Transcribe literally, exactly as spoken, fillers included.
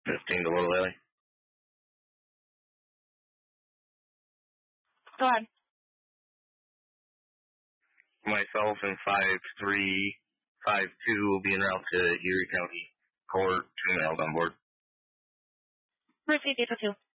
fifteen to Little Valley. Go ahead. Myself and five three five two will be en route to Erie County Court, two males on board. Proceed, eight oh two.